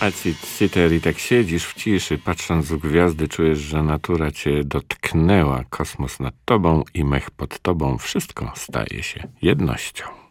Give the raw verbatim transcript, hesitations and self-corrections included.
A citer i tak siedzisz w ciszy, patrząc w gwiazdy, czujesz, że natura cię dotknęła, kosmos nad tobą i mech pod tobą, wszystko staje się jednością.